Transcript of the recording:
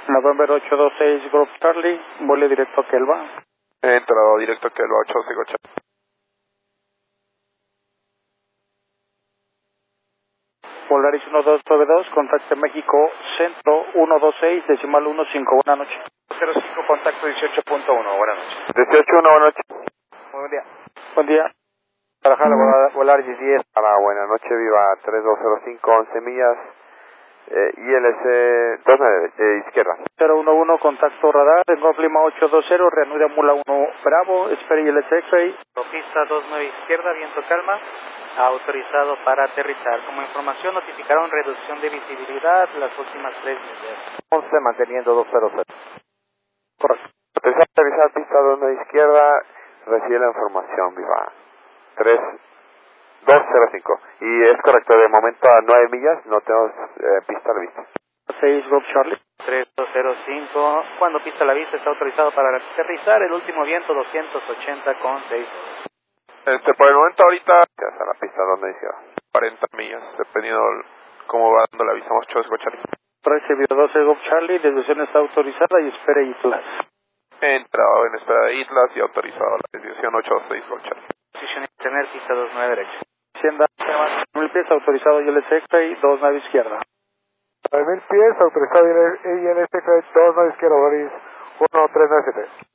November 826 Group Charlie, vuelo directo a Kelva. Entrado directo que el 858. Polaris 1292, contacto México Centro 126, decimal 15, buenas noches. 05, contacto 18.1, buenas noches. 18.1, buenas noches. Muy buen día. Buen día. Para volar 10 para buena noche, viva 3205, 11 millas, ILC 29, izquierda. 011, contacto radar, Golf Lima 820, reanuda Mula 1 Bravo, espere ILC X-Ray. Pista 29 izquierda, viento calma, autorizado para aterrizar. Como información notificaron reducción de visibilidad las últimas 3 millas. 11 manteniendo 200. Correcto. Aterrizar pista 29 izquierda, recibe la información, viva 3205. Y es correcto, de momento a 9 millas no tenemos pista a la vista. 6 Group Charlie. 3205, cuando pista la vista está autorizado para aterrizar, el último viento 280,6. Por el momento ahorita, A la pista donde dice 40 millas, dependiendo cómo va dando la avisamos 858. Recibido 12 Group Charlie, desviación está autorizada y espere ITLAS. Entrado en espera de Islas y autorizado la desviación 826 Posición tener pista 29 derecha. Hacienda 1000 pies, autorizado ILC X-Ray, 2 nave izquierda. 9000 pies, autorizado ILS 2 izquierda, Boris 1397.